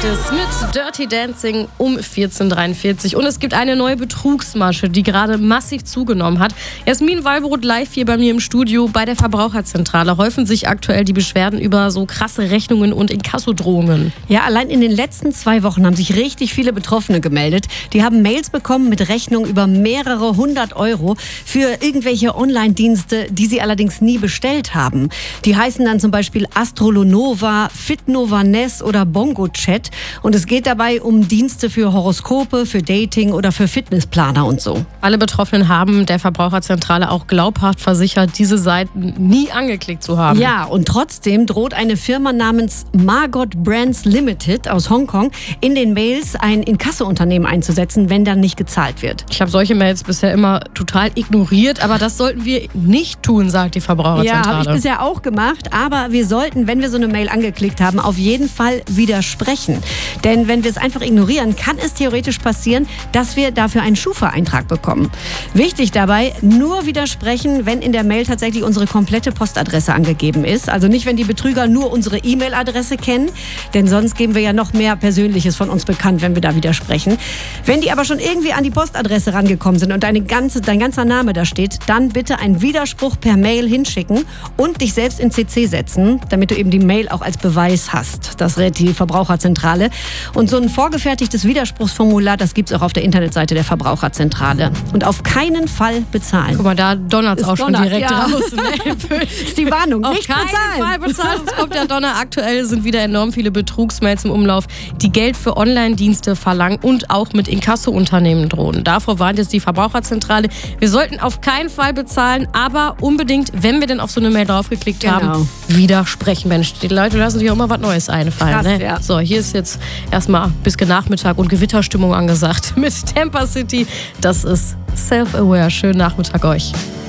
es mit Dirty Dancing um 14.43 Uhr. Und es gibt eine neue Betrugsmasche, die gerade massiv zugenommen hat. Jasmin Wallbrot live hier bei mir im Studio bei der Verbraucherzentrale. Häufen sich aktuell die Beschwerden über so krasse Rechnungen und Inkassodrohungen. Ja, allein in den letzten 2 Wochen haben sich richtig viele Betroffene gemeldet. Die haben Mails bekommen mit Rechnungen über mehrere 100 Euro für irgendwelche Online-Dienste, die sie allerdings nie bestellt haben. Die heißen dann zum Beispiel Astrolonova, Fitnova Ness oder Bongo Chat. Und es geht dabei um Dienste für Horoskope, für Dating oder für Fitnessplaner und so. Alle Betroffenen haben der Verbraucherzentrale auch glaubhaft versichert, diese Seiten nie angeklickt zu haben. Ja, und trotzdem droht eine Firma namens Margot Brands Limited aus Hongkong in den Mails ein Inkassounternehmen einzusetzen, wenn dann nicht gezahlt wird. Ich habe solche Mails bisher immer total ignoriert, aber das sollten wir nicht tun, sagt die Verbraucherzentrale. Ja, habe ich bisher auch gemacht, aber wir sollten, wenn wir so eine Mail angeklickt haben, auf jeden Fall widersprechen. Denn wenn wir es einfach ignorieren, kann es theoretisch passieren, dass wir dafür einen Schufa-Eintrag bekommen. Wichtig dabei, nur widersprechen, wenn in der Mail tatsächlich unsere komplette Postadresse angegeben ist. Also nicht, wenn die Betrüger nur unsere E-Mail-Adresse kennen, denn sonst geben wir ja noch mehr Persönliches von uns bekannt, wenn wir da widersprechen. Wenn die aber schon irgendwie an die Postadresse rangekommen sind und dein ganzer Name da steht, dann bitte einen Widerspruch per Mail hinschicken und dich selbst in CC setzen, damit du eben die Mail auch als Beweis hast. Das rät die Verbraucherzentrale. Und so ein vorgefertigtes Widerspruchsformular, das gibt es auch auf der Internetseite der Verbraucherzentrale. Und auf keinen Fall bezahlen. Guck mal, da donnert es auch schon direkt raus. Das ist die Warnung, nicht bezahlen. Auf keinen Fall bezahlen, sonst kommt der Donner. Aktuell sind wieder enorm viele Betrugsmails im Umlauf, die Geld für Online-Dienste verlangen und auch mit Inkasso-Unternehmen drohen. Davor warnt jetzt die Verbraucherzentrale. Wir sollten auf keinen Fall bezahlen, aber unbedingt, wenn wir denn auf so eine Mail draufgeklickt haben, widersprechen. Mensch, die Leute lassen sich auch immer was Neues einfallen. Krass, ne? ja. So, hier ist jetzt erstmal bis Nachmittag und Gewitterstimmung angesagt mit Temper City. Das ist Self-Aware. Schönen Nachmittag euch.